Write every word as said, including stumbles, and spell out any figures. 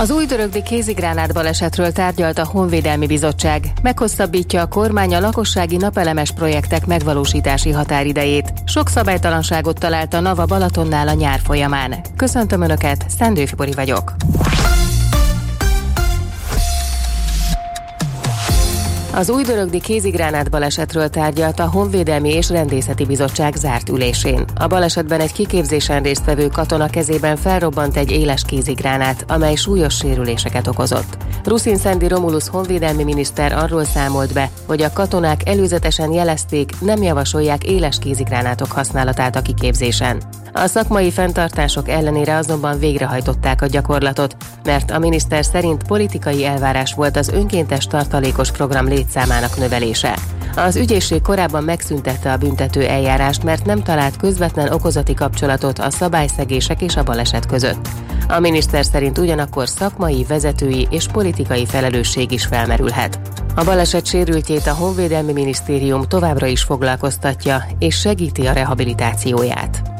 Az újdörögdi kézigránát balesetről tárgyalt a Honvédelmi Bizottság. Meghosszabbítja a kormány a lakossági napelemes projektek megvalósítási határidejét. Sok szabálytalanságot talált a Nava Balatonnál a nyár folyamán. Köszöntöm Önöket, Szendő Fibori vagyok. Az újdörögdi kézigránát balesetről tárgyalt a Honvédelmi és Rendészeti Bizottság zárt ülésén. A balesetben egy kiképzésen résztvevő katona kezében felrobbant egy éles kézigránát, amely súlyos sérüléseket okozott. Ruszin Szendi Romulusz honvédelmi miniszter arról számolt be, hogy a katonák előzetesen jelezték, nem javasolják éles kézigránátok használatát a kiképzésen. A szakmai fenntartások ellenére azonban végrehajtották a gyakorlatot, mert a miniszter szerint politikai elvárás volt az önkéntes tartalékos program létszámának növelése. Az ügyészség korábban megszüntette a büntető eljárást, mert nem talált közvetlen okozati kapcsolatot a szabályszegések és a baleset között. A miniszter szerint ugyanakkor szakmai, vezetői és politikai felelősség is felmerülhet. A baleset sérültjét a Honvédelmi Minisztérium továbbra is foglalkoztatja és segíti a rehabilitációját.